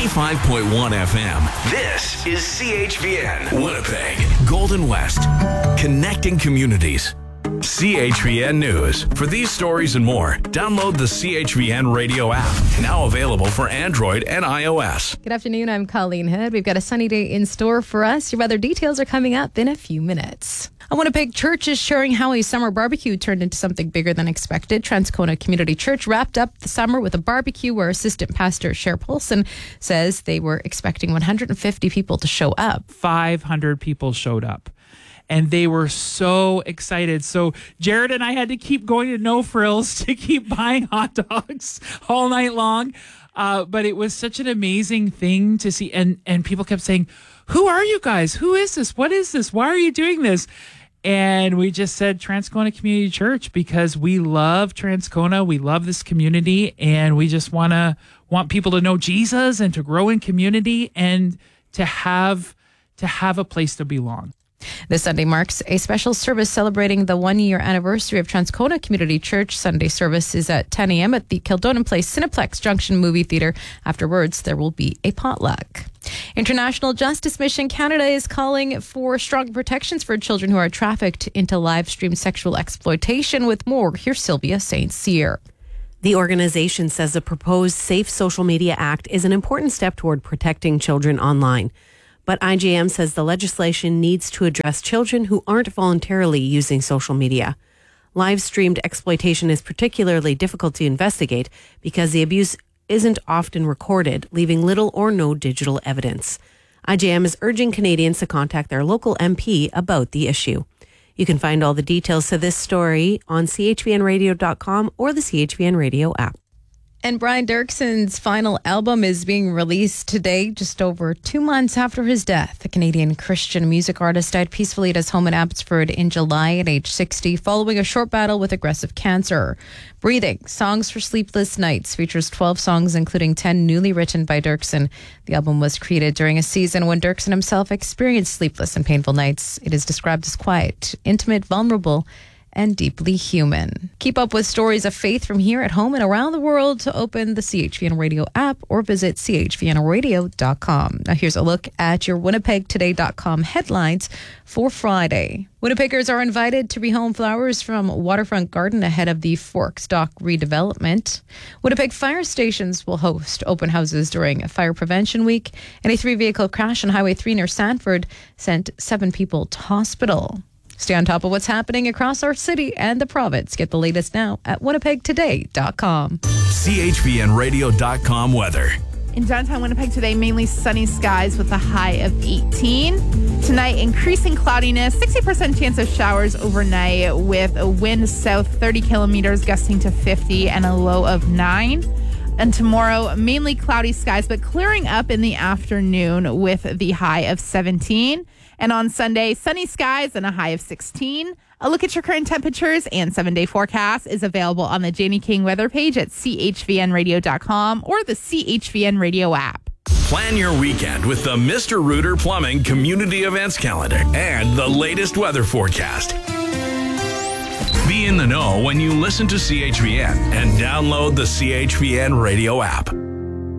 95.1 FM. This is CHVN, Winnipeg, Golden West, connecting communities. CHVN News. For these stories and more, download the CHVN radio app, now available for Android and iOS. Good afternoon, I'm Colleen Hood. We've got a sunny day in store for us. Your weather details are coming up in a few minutes. A Winnipeg church is sharing how a summer barbecue turned into something bigger than expected. Transcona Community Church wrapped up the summer with a barbecue where Assistant Pastor Cher Paulson says they were expecting 150 people to show up. 500 people showed up. And they were so excited. So Jared and I had to keep going to No Frills to keep buying hot dogs all night long. But it was such an amazing thing to see. And people kept saying, who are you guys? Who is this? What is this? Why are you doing this? And we just said Transcona Community Church because we love Transcona. We love this community. And we just want people to know Jesus and to grow in community and to have a place to belong. This Sunday marks a special service celebrating the 1-year anniversary of Transcona Community Church. Sunday service is at 10 a.m. at the Kildonan Place Cineplex Junction Movie Theatre. Afterwards, there will be a potluck. International Justice Mission Canada is calling for strong protections for children who are trafficked into live-stream sexual exploitation. With more, here's Sylvia St. Cyr. The organization says the proposed Safe Social Media Act is an important step toward protecting children online. But IJM says the legislation needs to address children who aren't voluntarily using social media. Live-streamed exploitation is particularly difficult to investigate because the abuse isn't often recorded, leaving little or no digital evidence. IJM is urging Canadians to contact their local MP about the issue. You can find all the details to this story on chvnradio.com or the CHVN Radio app. And Brian Dirkson's final album is being released today, just over 2 months after his death. The Canadian Christian music artist died peacefully at his home in Abbotsford in July at age 60, following a short battle with aggressive cancer. Breathing, Songs for Sleepless Nights features 12 songs, including 10 newly written by Dirkson. The album was created during a season when Dirkson himself experienced sleepless and painful nights. It is described as quiet, intimate, vulnerable, and deeply human. Keep up with stories of faith from here at home and around the world to open the CHVN Radio app or visit chvnradio.com. Now here's a look at your winnipegtoday.com headlines for Friday. Winnipeggers are invited to rehome flowers from Waterfront Garden ahead of the Forks Dock redevelopment. Winnipeg fire stations will host open houses during Fire Prevention Week, and a 3-vehicle crash on Highway 3 near Sanford sent 7 people to hospital. Stay on top of what's happening across our city and the province. Get the latest now at winnipegtoday.com. CHVNradio.com weather. In downtown Winnipeg today, mainly sunny skies with a high of 18. Tonight, increasing cloudiness, 60% chance of showers overnight with a wind south 30 kilometers gusting to 50 and a low of 9. And tomorrow, mainly cloudy skies, but clearing up in the afternoon with the high of 17. And on Sunday, sunny skies and a high of 16. A look at your current temperatures and 7-day forecast is available on the Janie King weather page at chvnradio.com or the CHVN Radio app. Plan your weekend with the Mr. Rooter Plumbing Community Events Calendar and the latest weather forecast. Be in the know when you listen to CHVN and download the CHVN Radio app.